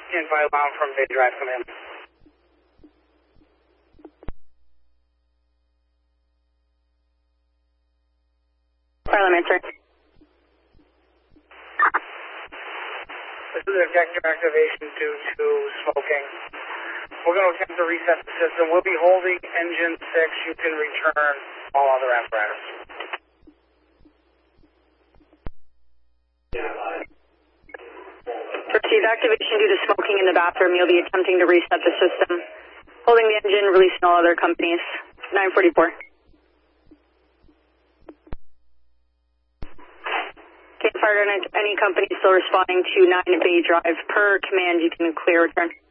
Invite bound from Bay Drive, come in. Parliamentary. This is an ejector activation due to smoking. We're going to attempt to reset the system. We'll be holding engine 6. You can return all other apparatus. Proceed. Activation due to smoking in the bathroom. You'll be attempting to reset the system. Holding the engine, releasing all other companies. 944. Okay, fire any company still responding to 9 Bay Drive. Per command, you can clear return.